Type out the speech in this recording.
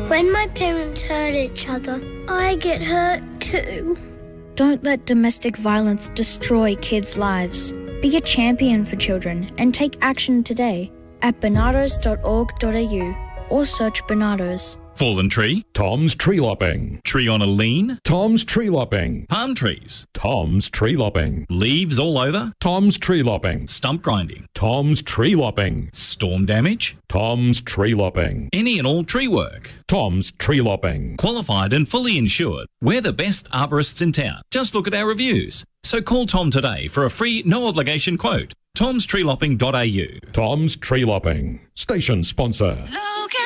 When my parents hurt each other, I get hurt too. Don't let domestic violence destroy kids' lives. Be a champion for children and take action today at barnardos.org.au or search Barnardos. Fallen tree? Tom's Tree Lopping. Tree on a lean? Tom's Tree Lopping. Palm trees? Tom's Tree Lopping. Leaves all over? Tom's Tree Lopping. Stump grinding? Tom's Tree Lopping. Storm damage? Tom's Tree Lopping. Any and all tree work? Tom's Tree Lopping. Qualified and fully insured. We're the best arborists in town. Just look at our reviews. So call Tom today for a free, no-obligation quote. tomstreelopping.au. Tom's Tree Lopping. Station sponsor.